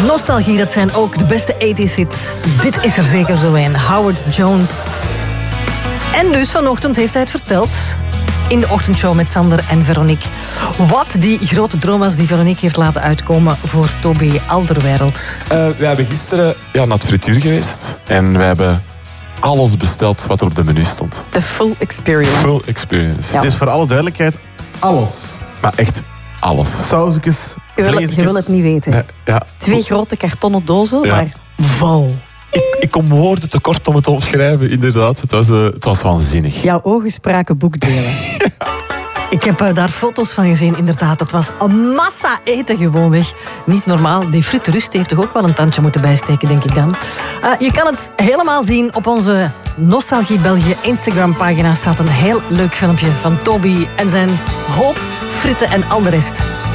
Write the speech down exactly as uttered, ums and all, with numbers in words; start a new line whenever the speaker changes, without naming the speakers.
Nostalgie, dat zijn ook de beste tachtig hits. Dit is er zeker zo een. Howard Jones. En dus vanochtend heeft hij het verteld in de ochtendshow met Sander en Veronique. Wat die grote droom was die Veronique heeft laten uitkomen voor Toby Alderweireld.
Uh, we hebben gisteren ja, naar het frituur geweest. En we hebben alles besteld wat er op de menu stond.
De full experience.
Full experience.
Ja. Het is voor alle duidelijkheid alles.
Maar echt alles.
Sausjes,
Je wil, het, je wil het niet weten.
Nee, ja.
Twee grote kartonnen dozen,
Ja.
maar vol.
Ik, ik kom woorden tekort om het te omschrijven, inderdaad. Het was, uh, het was waanzinnig.
Jouw ogen spraken boekdelen.
Ik heb uh, daar foto's van gezien, inderdaad. Het was een massa eten gewoonweg. Niet normaal. Die frituurist heeft toch ook wel een tandje moeten bijsteken, denk ik dan. Uh, je kan het helemaal zien op onze Nostalgie België Instagram-pagina. Staat een heel leuk filmpje van Toby en zijn hoop fritten en al de rest.